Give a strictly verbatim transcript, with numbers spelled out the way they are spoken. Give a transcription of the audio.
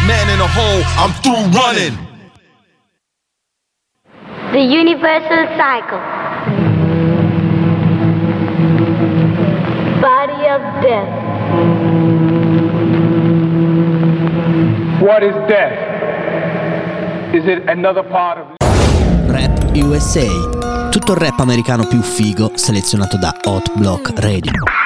man in a hole, I'm through running. The universal cycle. Body of death. What is death? Is it another part of Rap U S A. Tutto il rap americano più figo selezionato da Hot Block Radio.